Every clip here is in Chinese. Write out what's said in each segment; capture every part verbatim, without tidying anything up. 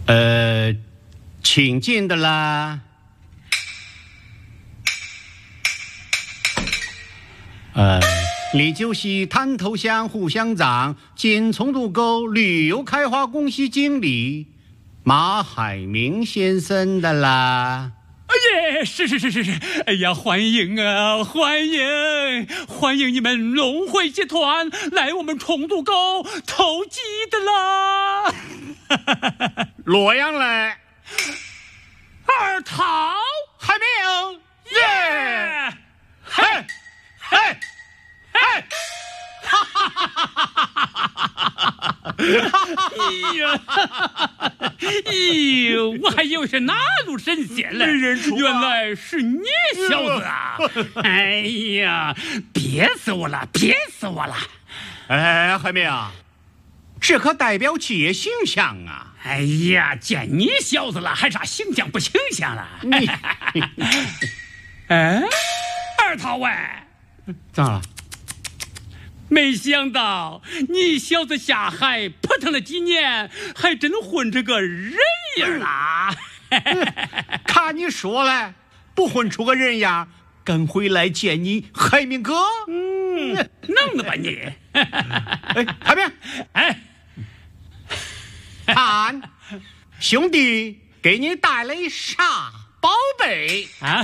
呃，请进的啦。呃，李九溪滩头乡胡乡长兼重渡沟旅游开发公司经理马海明先生的啦。 哎呀，是是是是是，哎呀，欢迎啊，欢迎欢迎你们龙汇集团来我们重渡沟投机的啦！ 洛阳来， 二桃海明，耶，嘿，嘿，嘿，哈哈哈哈哈哈！ 哎呀，哎呦，我还以为是哪路神仙嘞，原来是你小子啊！哎呀，憋死我了，憋死我了！ 哎，海明啊，这可代表企业形象啊！ 哎呀，见你小子了，还啥形象不形象了？哎，二桃喂， 咋了？ 没想到你小子下海扑腾了几年，还真混出个人样啦！ 看你说了，不混出个人样，跟回来见你海明哥。 嗯，能的吧你？ 哎，海明， 哎， 看，兄弟给你带来啥宝贝啊？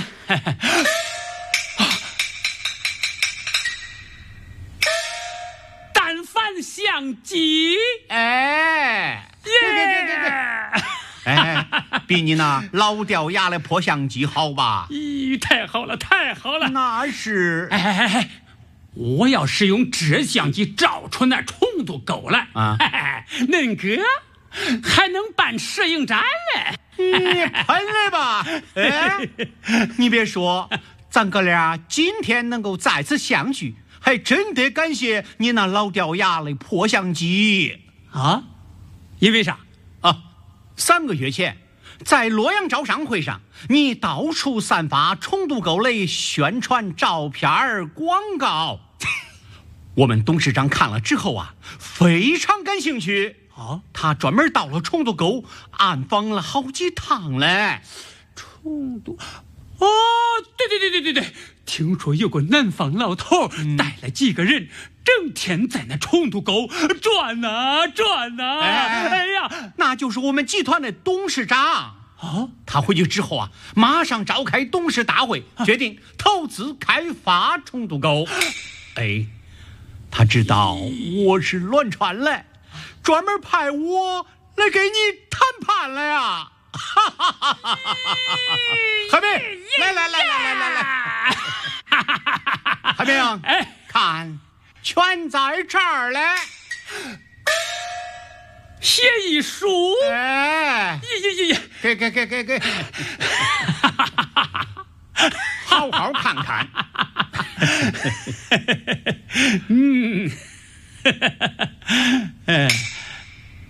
单反相机， 哎， 耶！ 哎，比你那老掉牙的破相机好吧？ 咦，太好了，太好了！ 那是， 哎哎哎，我要是用这相机照出那重渡沟来啊，恁哥还能办摄影展嘞！ 你喷了吧？哎，你别说，咱哥俩今天能够再次相聚，还真得感谢你那老掉牙的破相机啊！因为啥啊？三个月前，在洛阳招商会上，你到处散发重渡沟的宣传照片广告，我们董事长看了之后啊，非常感兴趣啊，他专门到了重渡沟暗访了好几趟嘞。 重渡，哦，对对对对对对，听说有个南方老头带了几个人，整天在那重渡沟转呐转呐， 哎哎呀， 那就是我们集团的董事长啊。他回去之后啊，马上召开董事大会，决定投资开发重渡沟。哎，他知道我是乱传嘞，专门派我来给你谈判了呀！哈哈哈哈哈！海明，来来来来来来来，海明，哎，看，全在这儿嘞。 协议书， 哎， 耶耶耶， 给给给给给，好好看看。 嗯，